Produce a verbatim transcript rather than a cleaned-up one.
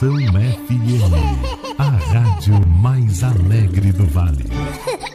Estação F M, a rádio mais alegre do Vale.